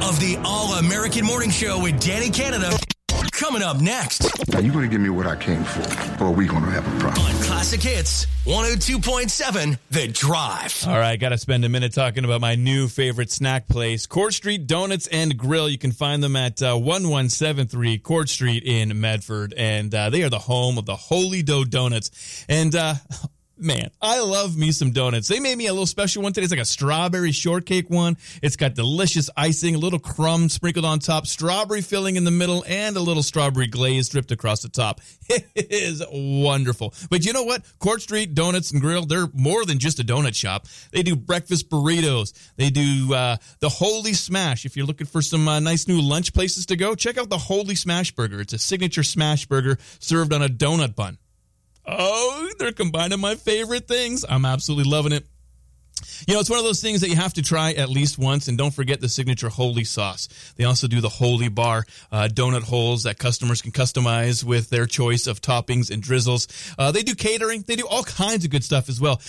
of the All-American Morning Show with Danny Canada. Coming up next. Now, you're going to give me what I came for, or we're going to have a problem. On Classic Hits, 102.7, The Drive. All right, got to spend a minute talking about my new favorite snack place, Court Street Donuts and Grill. You can find them at 1173 Court Street in Medford, and they are the home of the Holy Dough Donuts. And man, I love me some donuts. They made me a little special one today. It's like a strawberry shortcake one. It's got delicious icing, a little crumb sprinkled on top, strawberry filling in the middle, and a little strawberry glaze dripped across the top. It is wonderful. But you know what? Court Street Donuts and Grill, they're more than just a donut shop. They do breakfast burritos. They do the Holy Smash. If you're looking for some nice new lunch places to go, check out the Holy Smash Burger. It's a signature smash burger served on a donut bun. Oh, they're combining my favorite things. I'm absolutely loving it. You know, it's one of those things that you have to try at least once, and don't forget the signature Holy sauce. They also do the Holy Bar donut holes that customers can customize with their choice of toppings and drizzles. They do catering. They do all kinds of good stuff as well.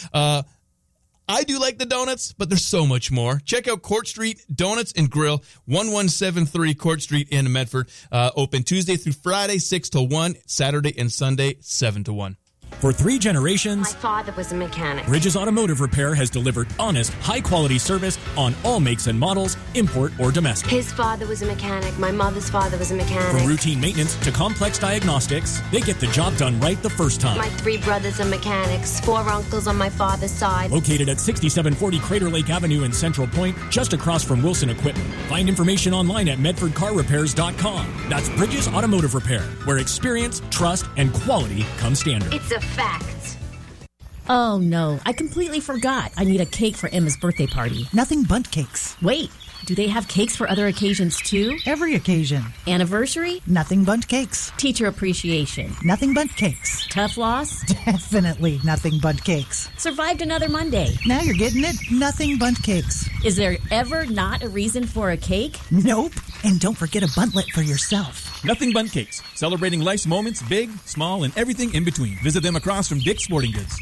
I do like the donuts, but there's so much more. Check out Court Street Donuts and Grill, 1173 Court Street in Medford. Open Tuesday through Friday, 6 to 1, Saturday and Sunday, 7 to 1. For 3 generations, my father was a mechanic. Bridges Automotive Repair has delivered honest, high-quality service on all makes and models, import or domestic. His father was a mechanic. My mother's father was a mechanic. From routine maintenance to complex diagnostics, they get the job done right the first time. My 3 brothers are mechanics, 4 uncles on my father's side. Located at 6740 Crater Lake Avenue in Central Point, just across from Wilson Equipment. Find information online at MedfordCarRepairs.com. That's Bridges Automotive Repair, where experience, trust, and quality come standard. It's a fact. Oh no, I completely forgot. I need a cake for Emma's birthday party. Nothing Bundt Cakes. Wait, do they have cakes for other occasions too? Every occasion. Anniversary? Nothing Bundt Cakes. Teacher appreciation? Nothing Bundt Cakes. Tough loss? Definitely Nothing Bundt Cakes. Survived another Monday. Now you're getting it. Nothing Bundt Cakes. Is there ever not a reason for a cake? Nope. And don't forget a buntlet for yourself. Nothing Bundt Cakes. Celebrating life's moments, big, small, and everything in between. Visit them across from Dick's Sporting Goods.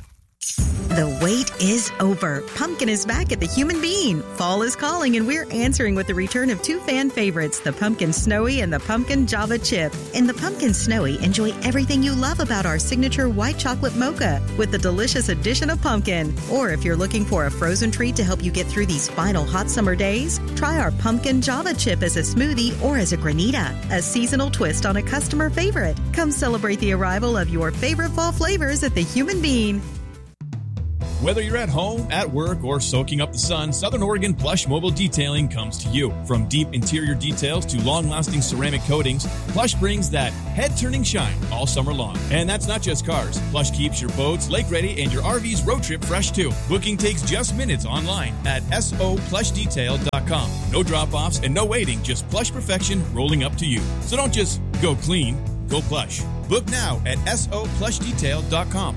The wait is over. Pumpkin is back at the Human Bean. Fall is calling, and we're answering with the return of 2 fan favorites, the Pumpkin Snowy and the Pumpkin Java Chip. In the Pumpkin Snowy, enjoy everything you love about our signature white chocolate mocha with the delicious addition of pumpkin. Or if you're looking for a frozen treat to help you get through these final hot summer days, try our Pumpkin Java Chip as a smoothie or as a granita, a seasonal twist on a customer favorite. Come celebrate the arrival of your favorite fall flavors at the Human Bean. Whether you're at home, at work, or soaking up the sun, Southern Oregon Plush Mobile Detailing comes to you. From deep interior details to long-lasting ceramic coatings, Plush brings that head-turning shine all summer long. And that's not just cars. Plush keeps your boats lake-ready and your RV's road trip fresh, too. Booking takes just minutes online at SOPlushDetail.com. No drop-offs and no waiting, just plush perfection rolling up to you. So don't just go clean, go plush. Book now at SOPlushDetail.com.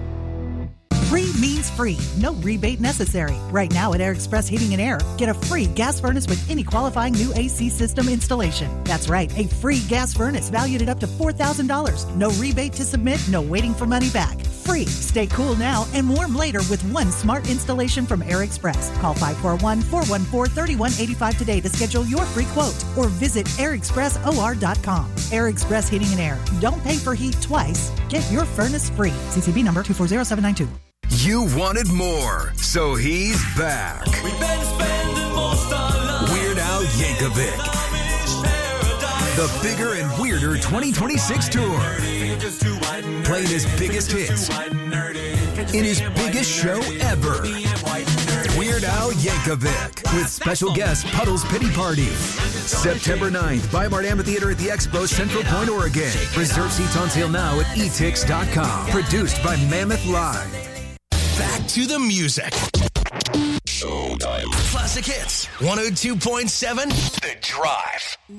Free means free. No rebate necessary. Right now at Air Express Heating and Air, get a free gas furnace with any qualifying new AC system installation. That's right, a free gas furnace valued at up to $4,000. No rebate to submit, no waiting for money back. Free. Stay cool now and warm later with one smart installation from Air Express. Call 541-414-3185 today to schedule your free quote or visit airexpressor.com. Air Express Heating and Air. Don't pay for heat twice. Get your furnace free. CCB number 240792. You wanted more, so he's back. We've been spending most our lives. Weird Al Yankovic. The Bigger and Weirder 2026 tour. Playing his biggest hits in his biggest show ever. Weird Al Yankovic with special guest Puddles Pity Party. September 9th, Weimar Amphitheater at the Expo, Central Point, Oregon. Reserve seats on sale now at etix.com. Produced by Mammoth Live. Back to the music. Showtime. Classic Hits, 102.7, The Drive.